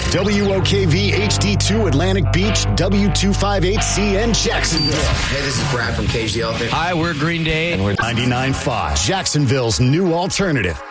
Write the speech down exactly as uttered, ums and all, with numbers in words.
W O K V H D two Atlantic Beach, W two fifty-eight C N Jacksonville. Hey, this is Brad from Cage the Elephant. Hi, we're Green Day. And we're ninety-nine point five, Jacksonville's new alternative.